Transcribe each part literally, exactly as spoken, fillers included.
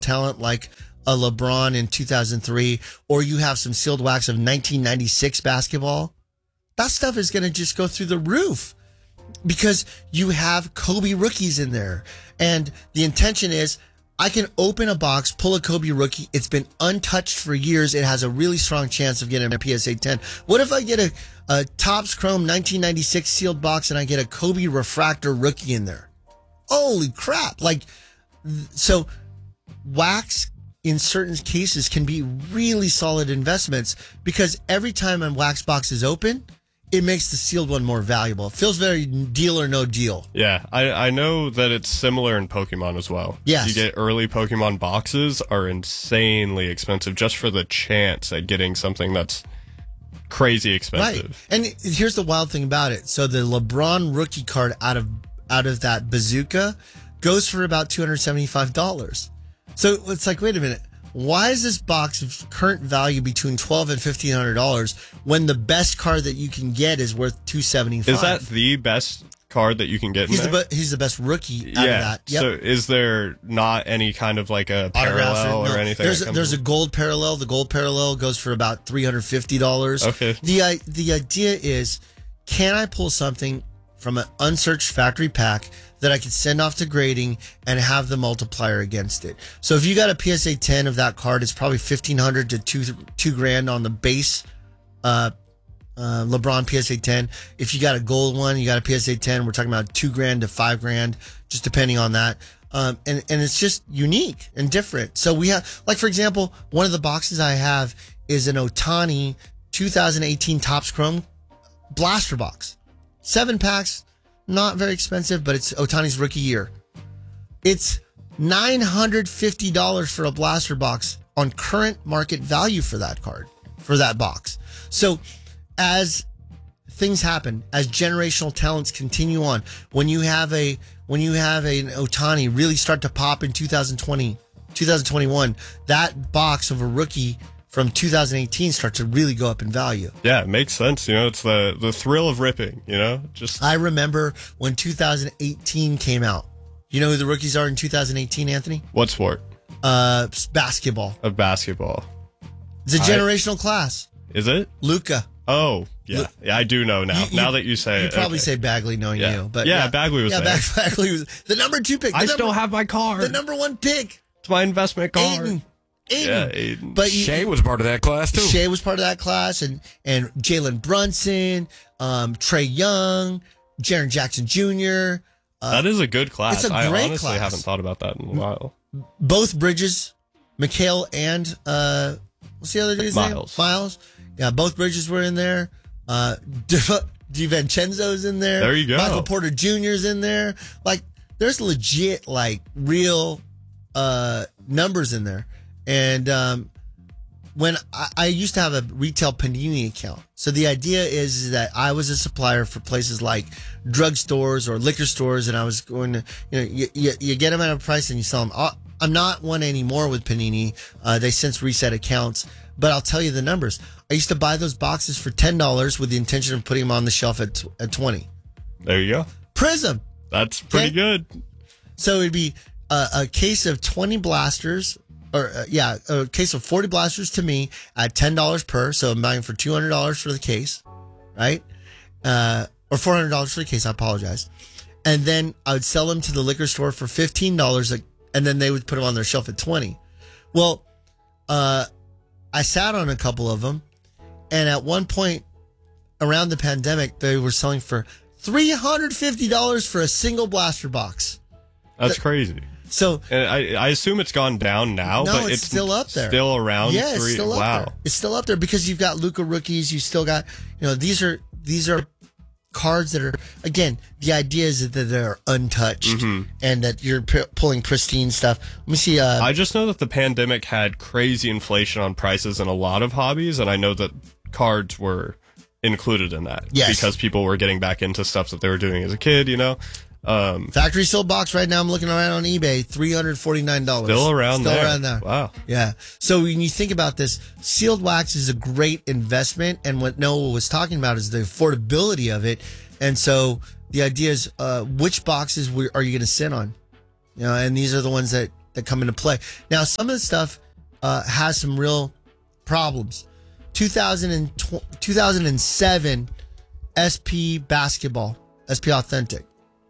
talent like a LeBron in two thousand three, or you have some sealed wax of nineteen ninety-six basketball, that stuff is going to just go through the roof because you have Kobe rookies in there. And the intention is I can open a box, pull a Kobe rookie. It's been untouched for years. It has a really strong chance of getting a P S A ten. What if I get a, a Topps Chrome nineteen ninety-six sealed box and I get a Kobe refractor rookie in there? Holy crap. Like, so wax in certain cases can be really solid investments because every time a wax box is open, it makes the sealed one more valuable. It feels very deal or no deal. Yeah, I, I know that it's similar in Pokemon as well. Yes. You get early Pokemon boxes are insanely expensive just for the chance at getting something that's crazy expensive. Right. And here's the wild thing about it. So the LeBron rookie card out of out of that bazooka goes for about two hundred seventy-five dollars. So it's like, wait a minute. Why is this box of current value between twelve dollars and fifteen hundred dollars when the best card that you can get is worth two hundred seventy-five dollars? Is that the best card that you can get in he's there? The, he's the best rookie out yeah. of that. Yep. So is there not any kind of like a parallel or, no. or anything? There's a, there's a gold parallel. The gold parallel goes for about three hundred fifty dollars. Okay. The, the idea is, can I pull something from an unsearched factory pack that I could send off to grading and have the multiplier against it? So if you got a P S A ten of that card, it's probably fifteen hundred to two, two grand on the base, uh, uh, LeBron P S A ten. If you got a gold one, you got a P S A ten, we're talking about two grand to five grand, just depending on that. Um, and, and it's just unique and different. So we have, like, for example, one of the boxes I have is an Ohtani two thousand eighteen Topps Chrome blaster box. Seven packs, not very expensive, but it's Ohtani's rookie year. It's nine hundred fifty dollars for a blaster box on current market value for that card, for that box. So as things happen, as generational talents continue on, when you have a when you have an Ohtani really start to pop in two thousand twenty, two thousand twenty-one, that box of a rookie from two thousand eighteen starts to really go up in value. Yeah, it makes sense. You know, it's the, the thrill of ripping, you know? Just I remember when two thousand eighteen came out. You know who the rookies are in two thousand eighteen, Anthony? What sport? Uh, basketball. Of basketball. It's a generational I, class. Is it? Luka. Oh, yeah. Lu- yeah, I do know now. You, now that you say you it. You probably okay. say Bagley knowing yeah. you. But yeah, yeah, Bagley was yeah, there. Bagley was the number two pick. I number, still have my card. The number one pick. It's my investment card. Aiden. Aiden. Yeah, Aiden. But you, Shea was part of that class too. Shea was part of that class, and and Jalen Brunson, um, Trae Young, Jaren Jackson Junior Uh, that is a good class. It's a I great honestly class. haven't thought about that in a while. Both Bridges, Mikhail and uh, what's the other dude's Miles. name? Miles. Yeah, both Bridges were in there. Uh, DiVincenzo's in there. There you go. Michael Porter Junior's in there. Like, there's legit, like, real uh, numbers in there. And um, when I, I used to have a retail Panini account. So the idea is, is that I was a supplier for places like drugstores or liquor stores, and I was going to, you know, you, you, you get them at a price and you sell them. I'm not one anymore with Panini. Uh, they since reset accounts, but I'll tell you the numbers. I used to buy those boxes for ten dollars with the intention of putting them on the shelf at at twenty. There you go. Prism. That's pretty Okay. good. So it'd be a, a case of twenty blasters, or uh, yeah, a case of forty blasters to me at ten dollars per. So I'm buying for two hundred dollars for the case, right? Uh, or four hundred dollars for the case. I apologize. And then I would sell them to the liquor store for fifteen dollars, and then they would put them on their shelf at twenty. Well, uh, I sat on a couple of them, and at one point around the pandemic, they were selling for three hundred fifty dollars for a single blaster box. That's The- crazy. So And I, I assume it's gone down now, no, but it's, it's still up there. Still around Yeah, it's three. still up wow. there. It's still up there because you've got Luka rookies. You still got, you know, these are these are cards that are, again, the idea is that they're untouched Mm-hmm. and that you're p- pulling pristine stuff. Let me see. Uh, I just know that the pandemic had crazy inflation on prices in a lot of hobbies, and I know that cards were included in that. Yes. Because people were getting back into stuff that they were doing as a kid, you know? Um, Factory sealed box right now. I'm looking around on eBay, three hundred forty-nine dollars. still around Still there. around there. Wow. Yeah. So when you think about this, sealed wax is a great investment. And what Noah was talking about is the affordability of it. And so the idea is, uh, which boxes we, are you going to sit on? You know, and these are the ones that, that come into play. Now, some of the stuff uh, has some real problems. two thousand two thousand seven S P Basketball, S P Authentic.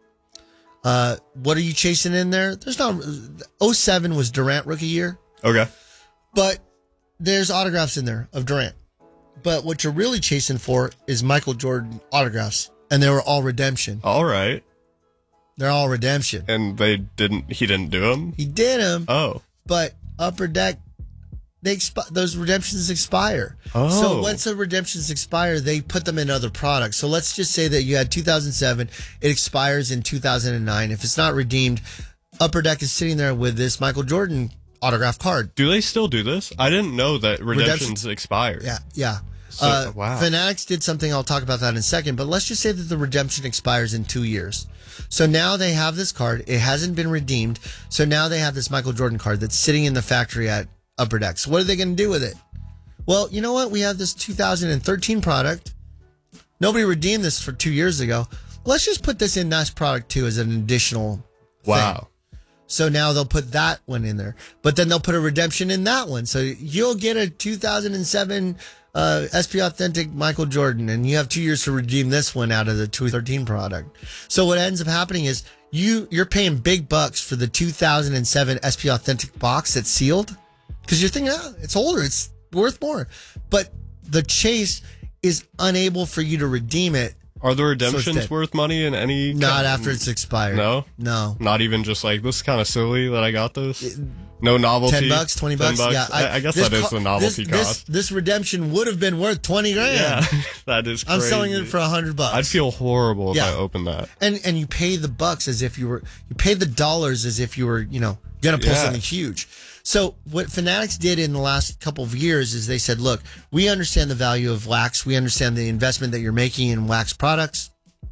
Uh, what are you chasing in there? There's not. oh seven was Durant rookie year. Okay. But there's autographs in there of Durant. But what you're really chasing for is Michael Jordan autographs. And they were all redemption. All right. They're all redemption. And they didn't, he didn't do them? He did them. Oh. But Upper Deck, they expi- those redemptions expire. Oh. So once the redemptions expire, they put them in other products. So let's just say that you had two thousand seven. It expires in two thousand nine. If it's not redeemed, Upper Deck is sitting there with this Michael Jordan autograph card. Do they still do this? I didn't know that redemptions Redemptions- expired. Yeah, yeah. So, uh, wow. Fanatics did something. I'll talk about that in a second. But let's just say that the redemption expires in two years. So now they have this card. It hasn't been redeemed. So now they have this Michael Jordan card that's sitting in the factory at Upper Deck. So what are they going to do with it? Well, you know what? We have this two thousand thirteen product. Nobody redeemed this for two years ago. Let's just put this in this product too as an additional Wow. thing. So now they'll put that one in there. But then they'll put a redemption in that one. So you'll get a two thousand seven uh, S P Authentic Michael Jordan, and you have two years to redeem this one out of the two thousand thirteen product. So what ends up happening is you, you're paying big bucks for the two thousand seven S P Authentic box that's sealed because you're thinking, oh, it's older, it's worth more. But the chase is unable for you to redeem it. Are the So redemptions it's dead. worth money in any? Not kind- after it's expired. No? No. Not even just like, this is kind of silly that I got this? No novelty? Ten bucks, twenty bucks. ten Yeah, I, I guess this that is co- the novelty this, cost. This, this redemption would have been worth twenty grand. Yeah, that is crazy. I'm selling it for a hundred bucks. I'd feel horrible if Yeah. I opened that. and and you pay the bucks as if you were you pay the dollars as if you were you know gonna pull Yeah. something huge. So what Fanatics did in the last couple of years is they said, look, we understand the value of wax. We understand the investment that you're making in wax products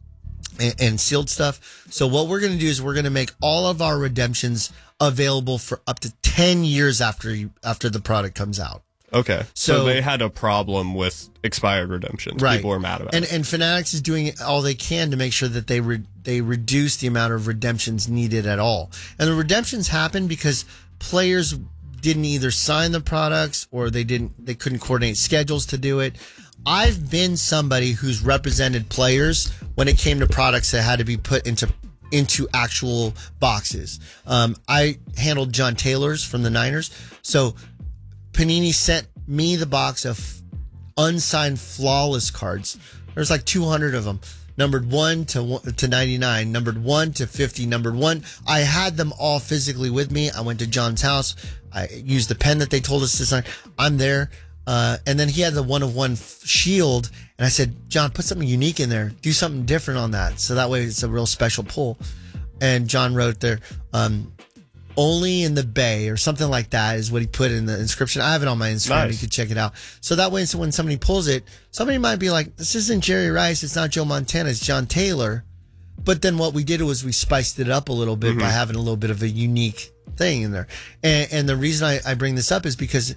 and, and sealed stuff. So what we're going to do is we're going to make all of our redemptions available for up to ten years after you, after the product comes out. Okay. So, So- they had a problem with expired redemptions. Right. People were mad about And it. and Fanatics is doing all they can to make sure that they re- they reduce the amount of redemptions needed at all. And the redemptions happen because players didn't either sign the products or they didn't they couldn't coordinate schedules to do it. I've been somebody who's represented players when it came to products that had to be put into into actual boxes. Um, I handled John Taylor's from the Niners. So Panini sent me the box of unsigned flawless cards. There's like two hundred of them, numbered one to one, to ninety-nine, numbered one to fifty, numbered one. I had them all physically with me. I went to John's house. I used the pen that they told us to sign. I'm there. Uh, and then he had the one of one f- shield. And I said, John, put something unique in there. Do something different on that. So that way it's a real special pull. And John wrote there, um, only in the Bay or something like that is what he put in the inscription. I have it on my Instagram. Nice. You can check it out. So that way, so when somebody pulls it, somebody might be like, this isn't Jerry Rice. It's not Joe Montana. It's John Taylor. But then what we did was we spiced it up a little bit by having a little bit of a unique thing in there. And, and the reason I, I bring this up is because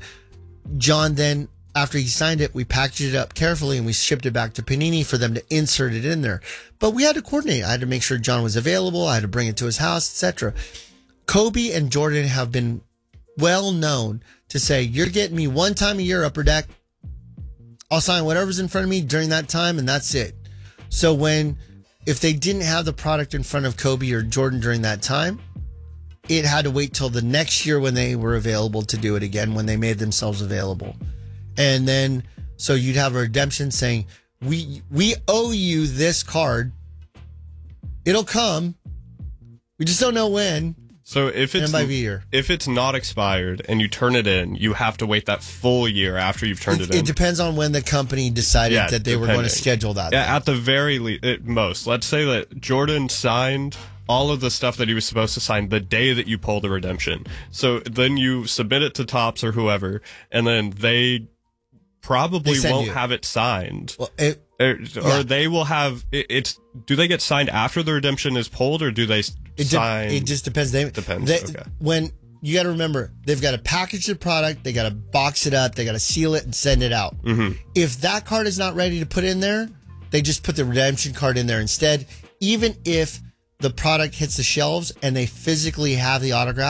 John then, after he signed it, we packaged it up carefully and we shipped it back to Panini for them to insert it in there. But we had to coordinate. I had to make sure John was available. I had to bring it to his house, et cetera. Kobe and Jordan have been well known to say, you're getting me one time a year, Upper Deck. I'll sign whatever's in front of me during that time, and that's it. So when, if they didn't have the product in front of Kobe or Jordan during that time, it had to wait till the next year when they were available to do it again, when they made themselves available. And then, so you'd have a redemption saying, we, we owe you this card. It'll come. We just don't know when. So if And it's it might be a year. if it's not expired and you turn it in, you have to wait that full year after you've turned it, It, in. it depends on when the company decided Yeah, that they were going to depending. schedule that. Yeah, at the very least, at most. Let's say that Jordan signed all of the stuff that he was supposed to sign the day that you pull the redemption. So then you submit it to Topps or whoever, and then they probably They send won't you. have it signed. Well, it, Or, or Yeah. they will have it, it's. Do they get signed after the redemption is pulled, or do they s- it, de- sign? it just depends. They, Depends, They, okay. When you got to remember, they've got to package the product, they got to box it up, they got to seal it and send it out. Mm-hmm. If that card is not ready to put in there, they just put the redemption card in there instead. Even if the product hits the shelves and they physically have the autograph,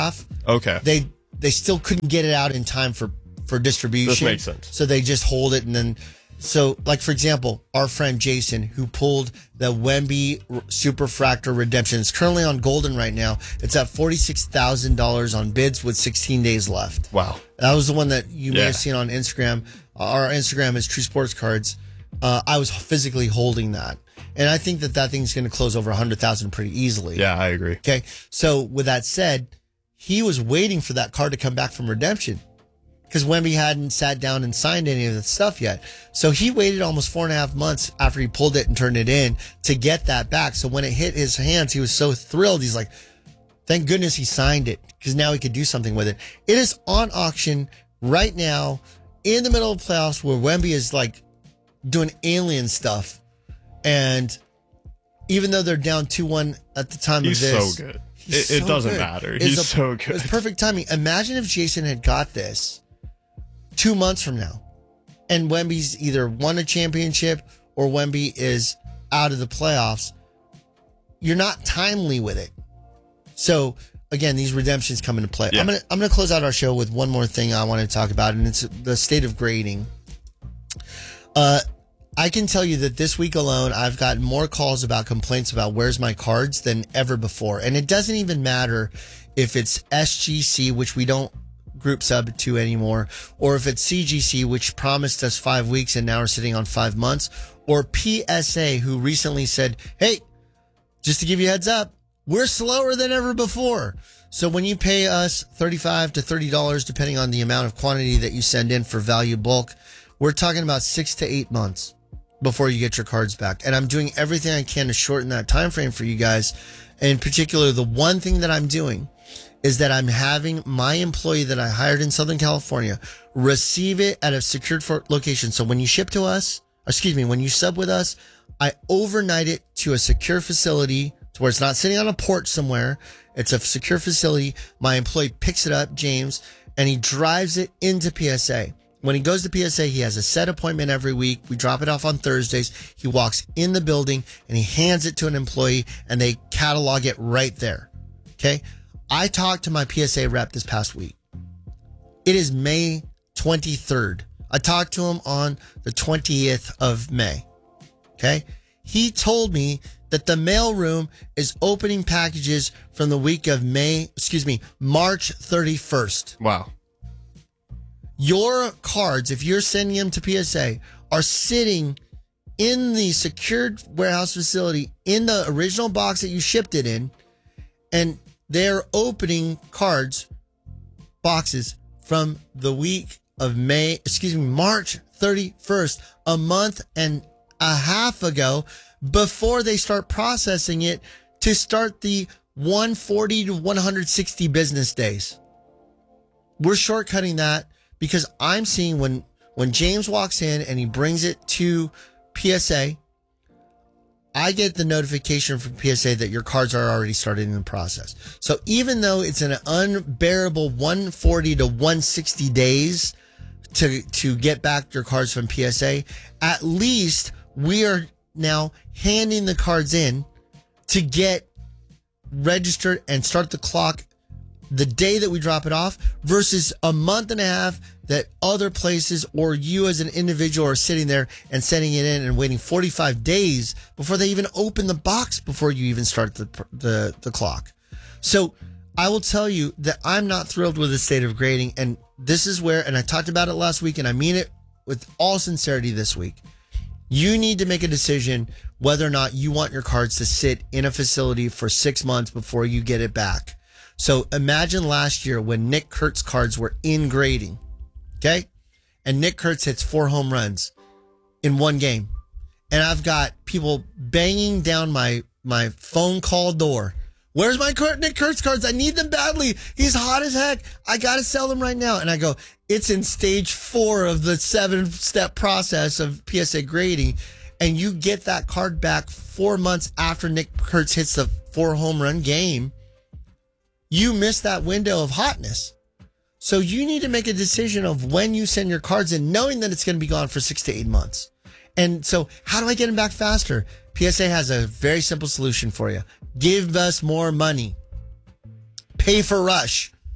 Okay. They they still couldn't get it out in time for, for distribution. This makes sense. So they just hold it and then... So, like, for example, our friend Jason, who pulled the Wemby Superfractor Redemption, is currently on Golden right now. It's at forty-six thousand dollars on bids with sixteen days left. Wow. That was the one that you may Yeah. have seen on Instagram. Our Instagram is True Sports Cards. Uh, I was physically holding that. And I think that that thing's going to close over one hundred thousand dollars pretty easily. Yeah, I agree. Okay. So, with that said, he was waiting for that card to come back from redemption, because Wemby hadn't sat down and signed any of the stuff yet. So he waited almost four and a half months after he pulled it and turned it in to get that back. So when it hit his hands, he was so thrilled. He's like, thank goodness he signed it, because now he could do something with it. It is on auction right now in the middle of playoffs where Wemby is like doing alien stuff. And even though they're down two one at the time He's of this. so good. he's It, it so doesn't good. matter. It's He's a- so good. It's perfect timing. Imagine if Jason had got this two months from now, and Wemby's either won a championship or Wemby is out of the playoffs. You're not timely with it. So again, these redemptions come into play. Yeah. I'm gonna I'm gonna close out our show with one more thing I want to talk about, and it's the state of grading. Uh, I can tell you that this week alone, I've gotten more calls about complaints about where's my cards than ever before, and it doesn't even matter if it's S G C, which we don't group sub to anymore, or if it's C G C, which promised us five weeks and now we're sitting on five months, or P S A, who recently said, hey, just to give you a heads up, we're slower than ever before. So when you pay us thirty-five to thirty dollars, depending on the amount of quantity that you send in for value bulk, we're talking about six to eight months before you get your cards back. And I'm doing everything I can to shorten that time frame for you guys. In particular, the one thing that I'm doing is that I'm having my employee that I hired in Southern California receive it at a secured for- location. So when you ship to us, excuse me, when you sub with us, I overnight it to a secure facility to where it's not sitting on a porch somewhere. It's a secure facility. My employee picks it up, James, and he drives it into P S A. When he goes to P S A, he has a set appointment every week. We drop it off on Thursdays. He walks in the building and he hands it to an employee and they catalog it right there. Okay. I talked to my P S A rep this past week. It is May twenty-third. I talked to him on the twentieth of May. Okay. He told me that the mailroom is opening packages from the week of May, excuse me, March thirty-first. Wow. Your cards, if you're sending them to P S A, are sitting in the secured warehouse facility in the original box that you shipped it in, and they're opening cards, boxes from the week of May, excuse me, March thirty-first, a month and a half ago, before they start processing it to start the one forty to one sixty business days. We're shortcutting that because I'm seeing when, when James walks in and he brings it to P S A, I get the notification from P S A that your cards are already started in the process. So even though it's an unbearable one forty to one sixty days to, to get back your cards from P S A, at least we are now handing the cards in to get registered and start the clock the day that we drop it off versus a month and a half that other places or you as an individual are sitting there and sending it in and waiting forty-five days before they even open the box before you even start the, the, the clock. So I will tell you that I'm not thrilled with the state of grading. And this is where, and I talked about it last week and I mean it with all sincerity this week. You need to make a decision whether or not you want your cards to sit in a facility for six months before you get it back. So imagine last year when Nick Kurtz cards were in grading, okay? And Nick Kurtz hits four home runs in one game. And I've got people banging down my, my phone call door. Where's my Kurt, Nick Kurtz cards? I need them badly. He's hot as heck. I got to sell them right now. And I go, it's in stage four of the seven step process of P S A grading. And you get that card back four months after Nick Kurtz hits the four home run game. You miss that window of hotness. So you need to make a decision of when you send your cards in, knowing that it's going to be gone for six to eight months. And so how do I get them back faster? P S A has a very simple solution for you. Give us more money. Pay for rush.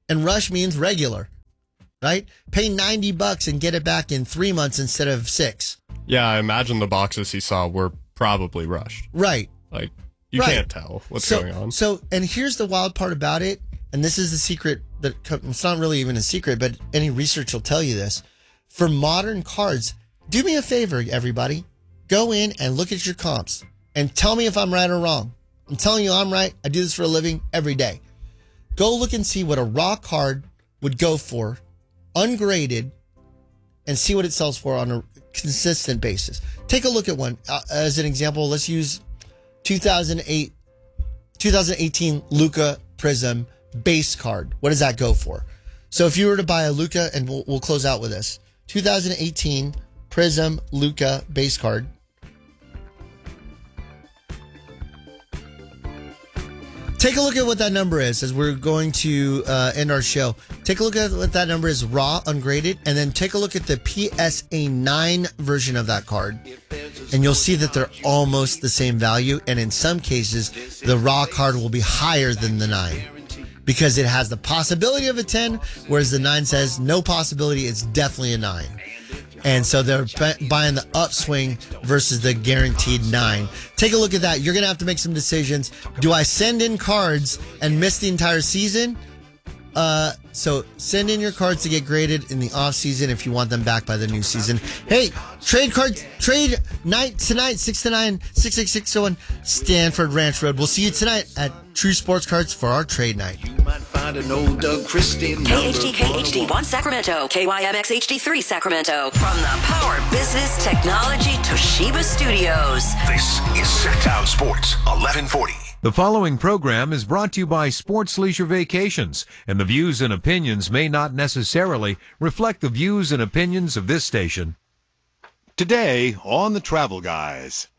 And rush means regular, right? Pay ninety bucks and get it back in three months instead of six. Yeah, I imagine the boxes he saw were probably rushed. Right. Like, you right. can't tell what's so, going on. So, and here's the wild part about it, and this is the secret that it's not really even a secret, but any research will tell you this. For modern cards, do me a favor, everybody. Go in and look at your comps and tell me if I'm right or wrong. I'm telling you I'm right. I do this for a living every day. Go look and see what a raw card would go for, ungraded, and see what it sells for on a consistent basis. Take a look at one. Uh, as an example, let's use two thousand eight, twenty eighteen Luka Prism base card. What does that go for? So if you were to buy a Luka, and we'll, we'll close out with this, two thousand eighteen Prism Luka base card. Take a look at what that number is as we're going to uh, end our show. Take a look at what that number is raw, ungraded, and then take a look at the P S A nine version of that card. And you'll see that they're almost the same value. And in some cases, the raw card will be higher than the nine because it has the possibility of a ten, whereas the nine says no possibility, it's definitely a nine. And so they're buying the upswing versus the guaranteed nine. Take a look at that. You're going to have to make some decisions. Do I send in cards and miss the entire season? Uh, so send in your cards to get graded in the off season if you want them back by the new season. Hey, trade cards, trade night tonight, six to nine, six six six oh one Stanford Ranch Road. We'll see you tonight at True Sports Cards for our trade night. You might find an old Doug Christie K H D K H D one Sacramento, K Y M X H D three Sacramento. From the Power Business Technology Toshiba Studios. This is Sacktown Sports, eleven forty. The following program is brought to you by Sports Leisure Vacations, and the views and opinions may not necessarily reflect the views and opinions of this station. Today on The Travel Guys.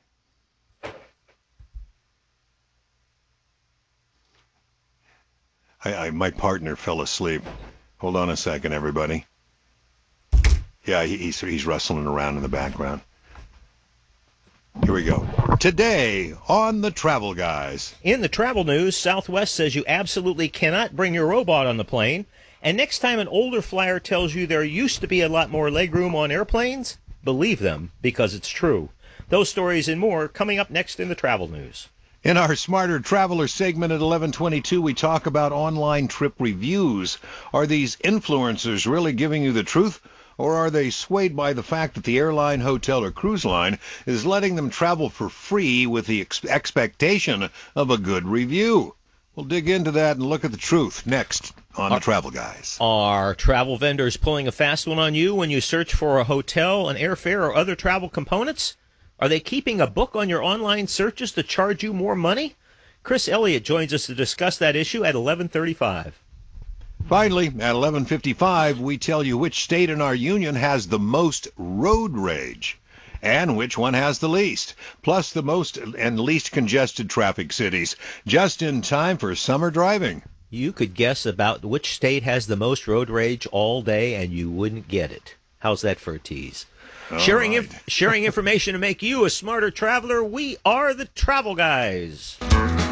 I, I, my partner fell asleep. Hold on a second, everybody. Yeah, he, he's, he's rustling around in the background. Here we go. Today on The Travel Guys. In the travel news, Southwest says you absolutely cannot bring your robot on the plane. And next time an older flyer tells you there used to be a lot more legroom on airplanes, believe them, because it's true. Those stories and more coming up next in the travel news. In our Smarter Traveler segment at eleven twenty-two, we talk about online trip reviews. Are these influencers really giving you the truth? Or are they swayed by the fact that the airline, hotel, or cruise line is letting them travel for free with the ex- expectation of a good review? We'll dig into that and look at the truth next on The Travel Guys. Are travel vendors pulling a fast one on you when you search for a hotel, an airfare, or other travel components? Are they keeping a book on your online searches to charge you more money? Chris Elliott joins us to discuss that issue at eleven thirty-five. Finally, at eleven fifty-five, we tell you which state in our union has the most road rage and which one has the least, plus the most and least congested traffic cities, just in time for summer driving. You could guess about which state has the most road rage all day, and you wouldn't get it. How's that for a tease? All sharing right. inf- sharing information to make you a smarter traveler, we are the Travel Guys.